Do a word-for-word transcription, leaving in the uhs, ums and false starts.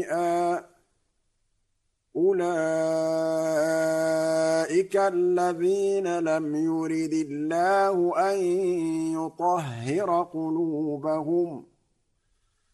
أولئك الذين لم يرد الله أن يطهر قلوبهم